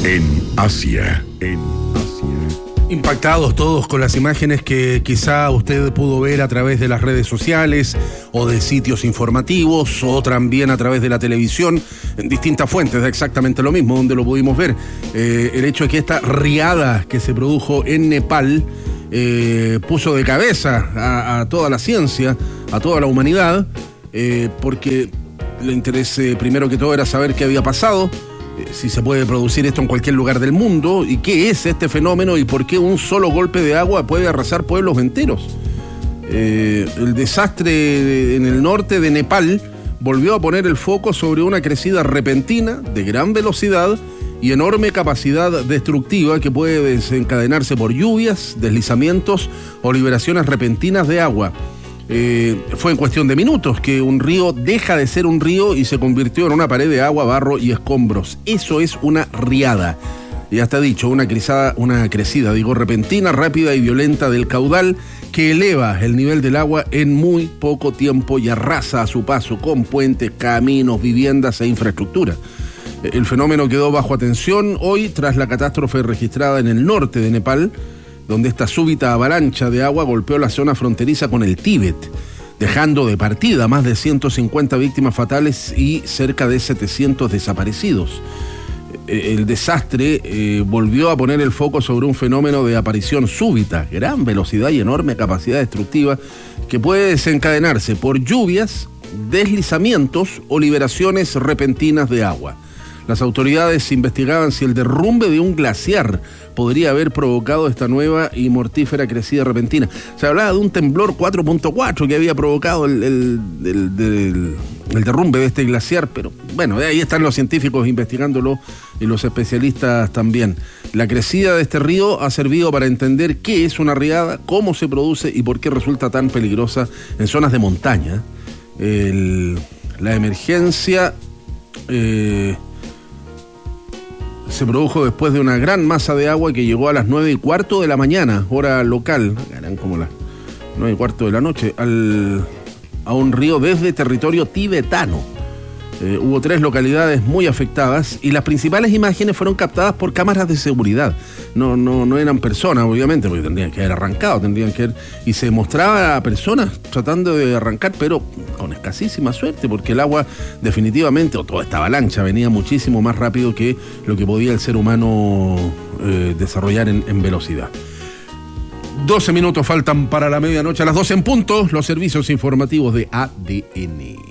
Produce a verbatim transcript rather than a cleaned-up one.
En Asia, en Asia. Impactados todos con las imágenes que quizá usted pudo ver a través de las redes sociales o de sitios informativos o también a través de la televisión, en distintas fuentes, da exactamente lo mismo donde lo pudimos ver. Eh, el hecho de que esta riada que se produjo en Nepal eh, puso de cabeza a, a toda la ciencia, a toda la humanidad, eh, porque el interés eh, primero que todo era saber qué había pasado, si se puede producir esto en cualquier lugar del mundo y qué es este fenómeno y por qué un solo golpe de agua puede arrasar pueblos enteros. Eh, el desastre en el norte de Nepal volvió a poner el foco sobre una crecida repentina de gran velocidad y enorme capacidad destructiva que puede desencadenarse por lluvias, deslizamientos o liberaciones repentinas de agua. Eh, fue en cuestión de minutos que un río deja de ser un río y se convirtió en una pared de agua, barro y escombros. Eso es una riada. Ya está dicho, una crecida, una crecida, digo, repentina, rápida y violenta del caudal que eleva el nivel del agua en muy poco tiempo y arrasa a su paso con puentes, caminos, viviendas e infraestructura. El fenómeno quedó bajo atención hoy tras la catástrofe registrada en el norte de Nepal, donde esta súbita avalancha de agua golpeó la zona fronteriza con el Tíbet, dejando de partida más de ciento cincuenta víctimas fatales y cerca de setecientos desaparecidos. El desastre eh, volvió a poner el foco sobre un fenómeno de aparición súbita, gran velocidad y enorme capacidad destructiva que puede desencadenarse por lluvias, deslizamientos o liberaciones repentinas de agua. Las autoridades investigaban si el derrumbe de un glaciar podría haber provocado esta nueva y mortífera crecida repentina. Se hablaba de un temblor cuatro punto cuatro que había provocado el, el, el, el, el derrumbe de este glaciar, pero bueno, ahí están los científicos investigándolo y los especialistas también. La crecida de este río ha servido para entender qué es una riada, cómo se produce y por qué resulta tan peligrosa en zonas de montaña. El, la emergencia Eh, se produjo después de una gran masa de agua que llegó a las nueve y cuarto de la mañana, hora local, eran como las nueve y cuarto de la noche, al, a un río desde territorio tibetano. Eh, hubo tres localidades muy afectadas y las principales imágenes fueron captadas por cámaras de seguridad. No, no, no eran personas, obviamente, porque tendrían que haber arrancado, tendrían que haber, y se mostraba a personas tratando de arrancar, pero con escasísima suerte, porque el agua definitivamente, o toda esta avalancha, venía muchísimo más rápido que lo que podía el ser humano eh, desarrollar en, en velocidad. doce minutos faltan para la medianoche, a las doce en punto, los servicios informativos de A D N.